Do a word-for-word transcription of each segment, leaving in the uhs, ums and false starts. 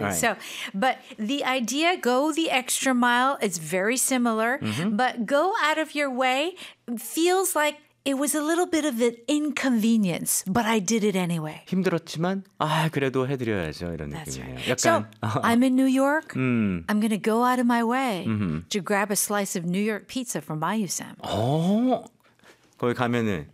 right. So, but the idea, go the extra mile, it's very similar, Mm-hmm. but go out of your way feels like it was a little bit of an inconvenience, but I did it anyway. 힘들었지만 아 그래도 해드려야죠 이런 That's 느낌이에요. right. So, 약간 I'm in New York. 음. I'm going to go out of my way Mm-hmm. to grab a slice of New York pizza from Mayusam. 어 거기 가면은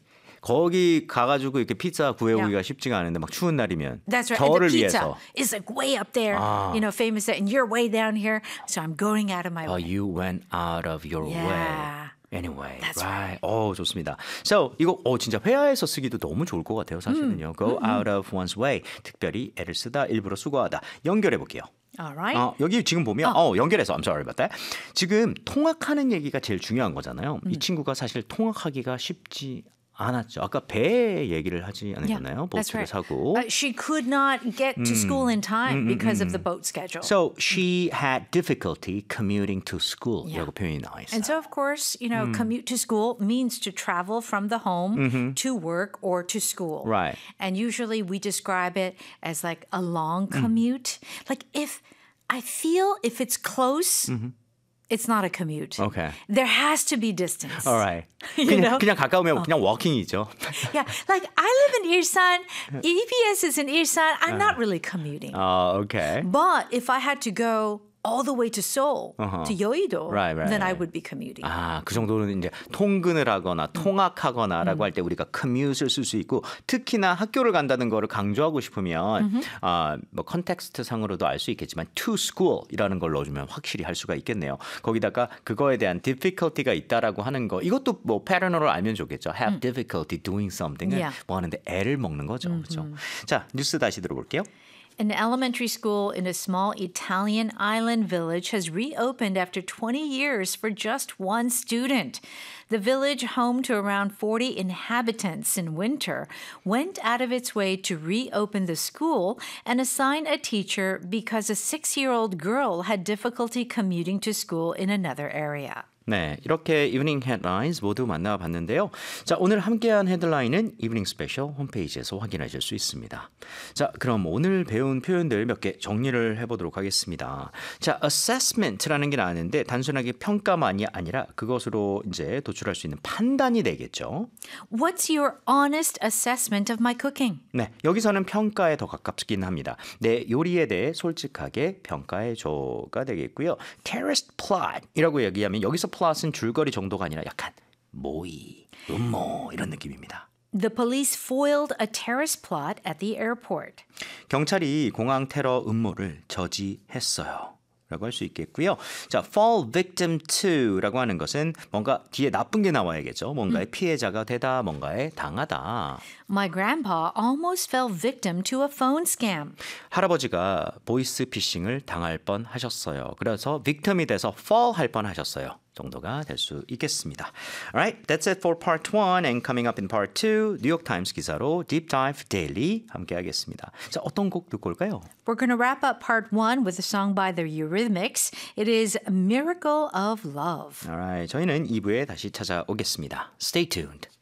거기 가가지고 이렇게 피자 구해오기가 Yeah. 쉽지가 않은데 막 추운 날이면 That's right. And 저를 the pizza 위해서. is like way up there, Ah. you know, famous, and you're way down here. So I'm going out of my Oh, way. you went out of your Yeah. way. Anyway, That's right. 어 좋습니다. So 이거 어 진짜 회화에서 쓰기도 너무 좋을 것 같아요. 사실은요. Go out of one's way. 특별히 애를 쓰다, 일부러 수고하다. 연결해 볼게요. All right. 어, 여기 지금 보면 어. 연결해서 I'm sorry about that. 지금 통학하는 얘기가 제일 중요한 거잖아요. 이 친구가 사실 통학하기가 쉽지 않았죠. 아까 배 얘기를 하지 않으셨나요? That's 보트를 right. 사고. Uh, she could not get to school in time because of the boat schedule. So she had difficulty commuting to school. Yeah. 이라고 표현이 나와 있어요. And so, of course, you know, commute to school means to travel from the home to work or to school. Right. And usually we describe it as like a long commute. Like if I feel if it's close, it's not a commute. Okay. There has to be distance. All right. You 그냥, know? 그냥 가까우면 그냥 워킹이죠. Yeah, like I live in Ilsan. E P S is in Ilsan. I'm not really commuting. 어, okay. But if I had to go all the way to Seoul, Uh-huh. to Yeouido, Right, right, then I right. would be commuting. 아, 그 정도는 이제 통근을 하거나 통학하거나라고 할 때 우리가 commute을 쓸 수 있고 특히나 학교를 간다는 거를 강조하고 싶으면 아, 뭐 컨텍스트 상으로도 알 수 있겠지만 to school이라는 걸 넣어주면 확실히 할 수가 있겠네요. 거기다가 그거에 대한 difficulty가 있다라고 하는 거 이것도 뭐 패턴으로 알면 좋겠죠. have difficulty doing something을 Yeah. 뭐 하는데 애를 먹는 거죠. 그렇죠? 자, 뉴스 다시 들어볼게요. An elementary school in a small Italian island village has reopened after twenty years for just one student. The village, home to around forty inhabitants in winter, went out of its way to reopen the school and assign a teacher because a six-year-old girl had difficulty commuting to school in another area. 네, 이렇게 이브닝 헤드라인스 모두 만나봤는데요. 자, 오늘 함께한 헤드라인은 이브닝 스페셜 홈페이지에서 확인하실 수 있습니다. 자, 그럼 오늘 배운 표현들 몇 개 정리를 해보도록 하겠습니다. 자, assessment라는 게 나왔는데 단순하게 평가만이 아니라 그것으로 이제 도출할 수 있는 판단이 되겠죠. What's your honest assessment of my cooking? 네, 여기서는 평가에 더 가깝긴 합니다. 내 요리에 대해 솔직하게 평가해줘가 되겠고요. terrorist plot이라고 얘기하면 여기서 plot은 줄거리 정도가 아니라 약간 모의, 음모 이런 느낌입니다. The police foiled a terrorist plot at the airport. 경찰이 공항 테러 음모를 저지했어요. 라고 할 수 있겠고요. 자, fall victim to라고 하는 것은 뭔가 뒤에 나쁜 게 나와야겠죠. 뭔가의 피해자가 되다, 뭔가에 당하다. My grandpa almost fell victim to a phone scam. 할아버지가 보이스 피싱을 당할 뻔 하셨어요. 그래서 victim이 돼서 fall 할 뻔 하셨어요. 정도가 될 수 있겠습니다. Alright, that's it for part one. And coming up in part two, 뉴욕 타임스 기사로 Deep Dive Daily 함께 하겠습니다. 자, 어떤 곡 듣고 올까요? We're going to wrap up part one with a song by the Eurythmics. It is Miracle of Love. Alright, 저희는 이 부에 다시 찾아오겠습니다. Stay tuned.